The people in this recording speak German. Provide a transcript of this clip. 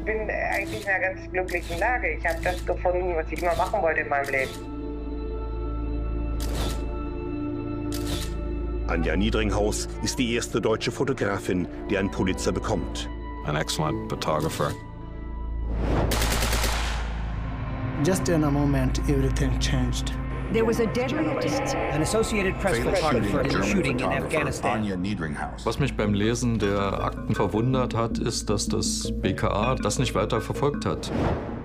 bin eigentlich in einer ganz glücklichen Lage. Ich habe das gefunden, was ich immer machen wollte in meinem Leben. Anja Niedringhaus ist die erste deutsche Fotografin, die einen Pulitzer bekommt. An excellent photographer. Just in a moment, everything changed. There was a deadly attack. An Associated Press photographer in a shooting in Afghanistan. Anja Niedringhaus. Was mich beim Lesen der Akten verwundert hat, ist, dass das BKA das nicht weiter verfolgt hat.